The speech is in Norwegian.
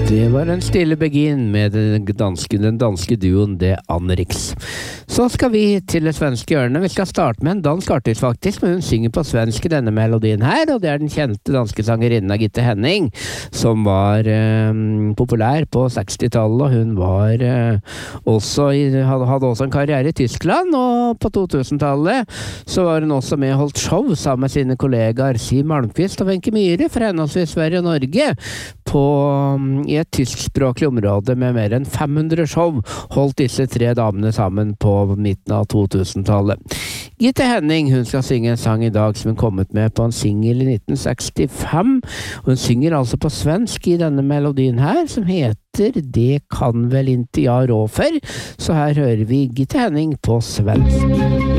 Det var en stille begin med den danske duoen Det Anriks. Så skal vi til det svenske hjørnet. Vi skal starte med en dansk artist faktisk, men hun synger på svensk i denne melodien her, og det er den kjente danske sangerinnen Gitte Henning, som var populær på 60-tallet, og hun var hadde også en karriere i Tyskland, og på 2000-tallet så var hun også med og holdt show sammen med sine kollegaer Siv Malmkvist og Wenche Myhre fra henholdsvis Sverige og Norge i et tyskspråklig område med mer enn 500 show holdt disse tre damene sammen på midten av 2000-tallet. Gitte Henning, hun skal synge en sang i dag som hun kommet med på en single i 1965. Hun synger altså på svensk i denne melodien her, som heter Det kan vel inte jag rå för. Så her hører vi Gitte Henning på svensk.